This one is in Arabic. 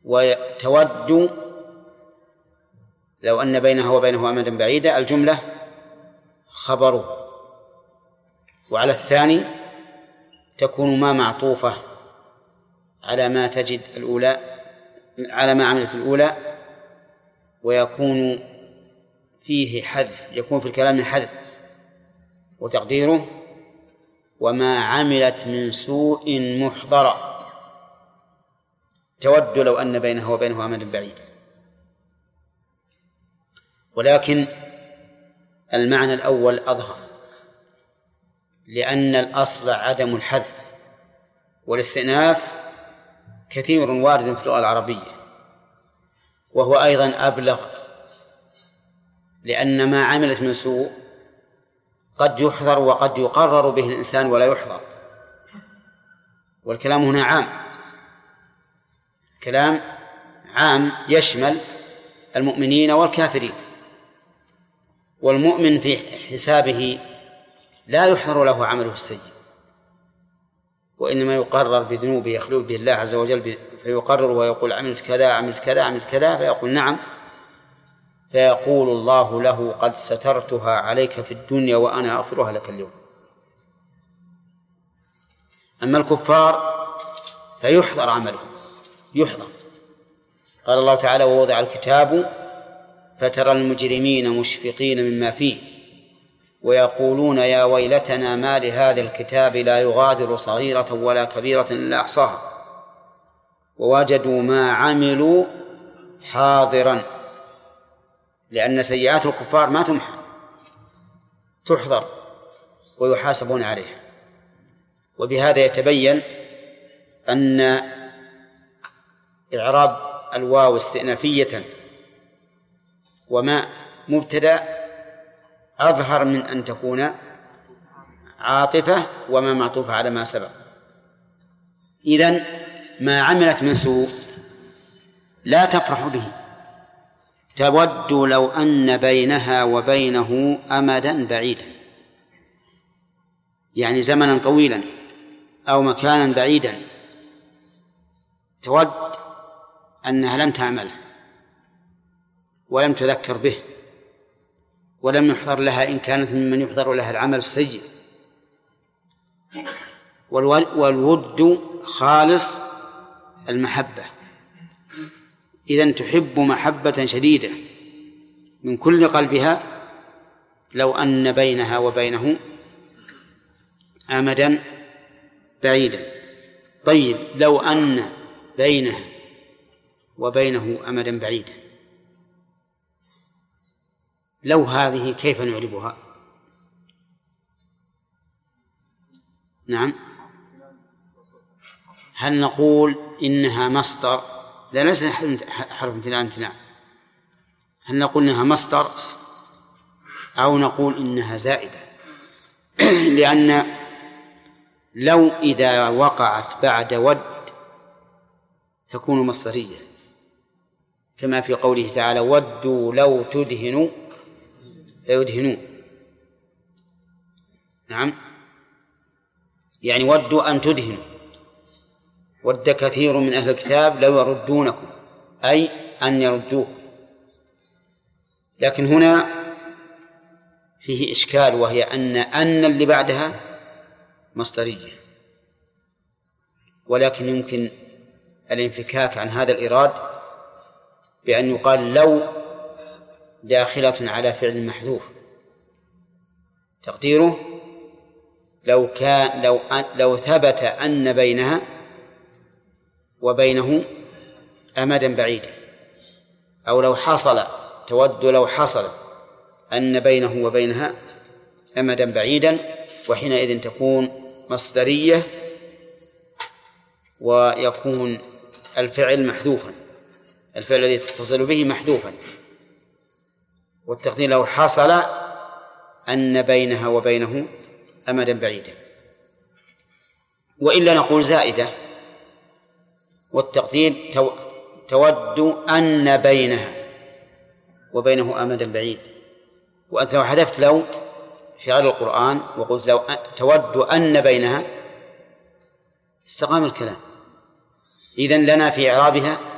وتود لو أن بينها وبينه أمدا بعيدا الجملة خبره. وعلى الثاني تكون ما معطوفة على ما تجد الأولى، على ما عملت الأولى، ويكون فيه حذف، يكون في الكلام حذف، وتقديره وما عملت من سوء محضرا. تود لو أن بينها وبينه أمدا بعيدا. ولكن المعنى الأول أظهر، لأن الأصل عدم الحذف، والاستئناف كثير وارد في اللغة العربية، وهو أيضا أبلغ، لأن ما عملت من سوء قد يحذر وقد يقرر به الإنسان ولا يحذر. والكلام هنا عام، كلام عام يشمل المؤمنين والكافرين. والمؤمن في حسابه لا يحذر له عمله السيء، وإنما يقرر بذنوبه يخلو به الله عز وجل، فيقرر ويقول عملت كذا عملت كذا عملت كذا، فيقول نعم، فيقول الله له قد سترتها عليك في الدنيا وأنا أغفرها لك اليوم. أما الكفار فيحذر عملهم، يحذر. قال الله تعالى ووضع الكتاب فترى المجرمين مشفقين مما فيه ويقولون يا ويلتنا ما لهذا الكتاب لا يغادر صغيرة ولا كبيرة إلا أحصاها ووجدوا ما عملوا حاضرا، لأن سيئات الكفار ما تمحى، تحضر ويحاسبون عليها. وبهذا يتبين أن إعراب الواو استئنافية وما مبتدأ أظهر من أن تكون عاطفة وما معطوفة على ما سبق. إذن ما عملت من سوء لا تفرح به، تود لو أن بينها وبينه أمدا بعيدا، يعني زمنا طويلا أو مكانا بعيدا، تود أنها لم تعمله ولم تذكر به ولم يحضر لها إن كانت ممن يحضر لها العمل السيء. والود خالص المحبة، إذن تحب محبة شديدة من كل قلبها لو أن بينها وبينه أمدا بعيدا. طيب لو أن بينها وبينه أمدا بعيدا، لو هذه كيف نعربها؟ نعم، هل نقول إنها مصدر؟ لا، ليس حرف امتناع. هل نقول إنها مصدر أو نقول إنها زائدة؟ لأن لو إذا وقعت بعد ود تكون مصدرية، كما في قوله تعالى ودوا لو تدهنوا فيدهنون. نعم، يعني ودوا أن تدهنوا، ود كثير من أهل الكتاب لو يردونكم، أي أن يردوه. لكن هنا فيه إشكال، وهي أن اللي بعدها مصدرية، ولكن يمكن الانفكاك عن هذا الإيراد بأن يقال لو داخلة على فعل محذوف، تقديره لو ثبت أن بينها وبينه أمدا بعيدا، أو لو حصل تود لو حصل أن بينه وبينها أمدا بعيدا، وحينئذ تكون مصدرية ويكون الفعل محذوفا، الفعل الذي تتصل به محذوفا، والتقدير لو حصل أن بينها وبينه أمدا بعيدا. وإلا نقول زائدة، والتقدير تود أن بينها وبينه أمدا بعيد. وأنت لو حذفت لو في غير القرآن وقلت لو تود أن بينها استقام الكلام. إذن لنا في إعرابها